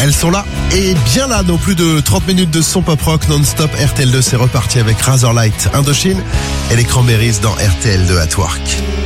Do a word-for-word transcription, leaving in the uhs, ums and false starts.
Elles sont là et bien là, dans plus de trente minutes de son pop rock non-stop. R T L deux, c'est reparti avec Razorlight, Indochine et les Cranberries dans R T L deux at Work.